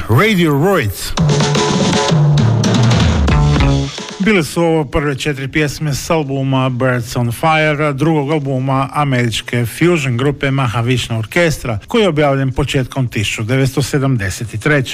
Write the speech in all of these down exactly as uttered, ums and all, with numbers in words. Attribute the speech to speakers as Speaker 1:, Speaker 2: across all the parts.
Speaker 1: Radiohead. Bile su ovo prve četiri pjesme s albuma Birds on Fire, drugog albuma američke fusion grupe Mahavishnu orkestra, koji je objavljen početkom tisuću devetsto sedamdeset treće.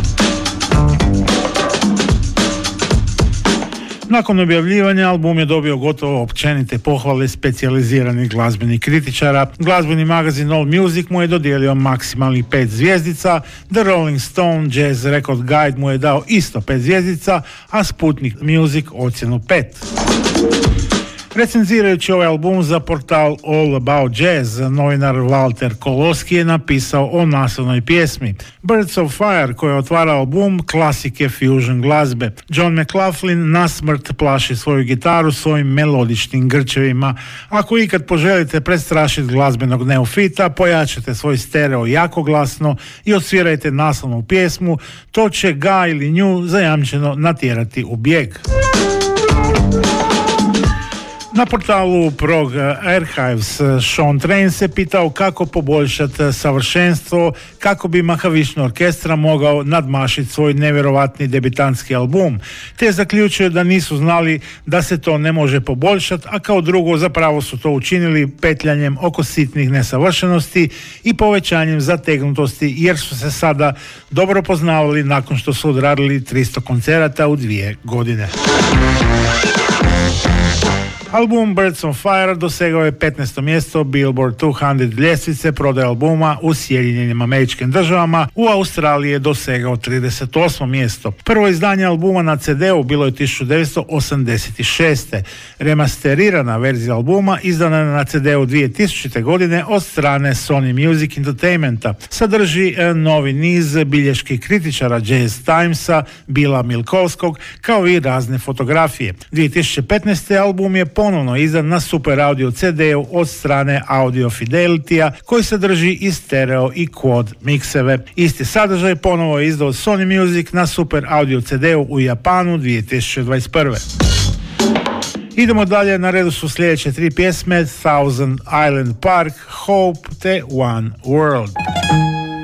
Speaker 1: Nakon objavljivanja album je dobio gotovo općenite pohvale specijaliziranih glazbenih kritičara. Glazbeni magazin All Music mu je dodijelio maksimalnih pet zvjezdica, The Rolling Stone Jazz Record Guide mu je dao isto pet zvjezdica, a Sputnik Music ocjenu pet. Recenzirajući ovaj album za portal All About Jazz, novinar Walter Koloski je napisao o naslovnoj pjesmi. Birds of Fire, koja otvara album klasike fusion glazbe. John McLaughlin nasmrt plaši svoju gitaru svojim melodičnim grčevima. Ako ikad poželite prestrašiti glazbenog neofita, pojačajte svoj stereo jako glasno i odsvirajte naslovnu pjesmu, to će ga ili nju zajamčeno natjerati u bijeg. Na portalu Prog Archives Sean Train se pitao kako poboljšati savršenstvo, kako bi Mahavishnu orkestra mogao nadmašiti svoj nevjerovatni debitantski album, te zaključio da nisu znali da se to ne može poboljšati, a kao drugo zapravo su to učinili petljanjem oko sitnih nesavršenosti i povećanjem zategnutosti, jer su se sada dobro poznavali nakon što su odradili tristo koncerata u dvije godine. Album Birds on Fire dosegao je petnaesto mjesto Billboard dvjesto ljestvice prodaje albuma u Sjedinjenim Američkim Državama, u Australiji je dosegao trideset osmo mjesto. Prvo izdanje albuma na ce de u bilo je tisuću devetsto osamdeset šeste. Remasterirana verzija albuma izdana je na ce de u dvije tisućite. godine od strane Sony Music Entertainmenta. Sadrži novi niz biljeških kritičara Jazz Timesa, Billa Milkovskog, kao i razne fotografije. dvije tisuće petnaeste. album je ponovno izdan na Super Audio ce de-u od strane Audio Fidelity-a, koji sadrži i stereo i quad mikseve. Isti sadržaj ponovo je izdao Sony Music na Super Audio ce de-u u Japanu dvije tisuće dvadeset prve. Idemo dalje, na redu su sljedeće tri pjesme: Thousand Island Park, Hope te One World.